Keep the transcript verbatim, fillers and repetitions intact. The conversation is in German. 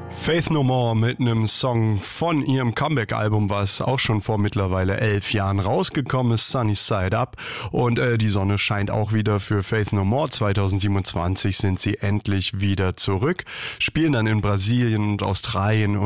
Faith No More mit einem Song von ihrem Comeback-Album, was auch schon vor mittlerweile elf Jahren rausgekommen ist, Sunny Side Up. Und äh, die Sonne scheint auch wieder für Faith No More. zwanzig siebenundzwanzig sind sie endlich wieder zurück, spielen dann in Brasilien und Australien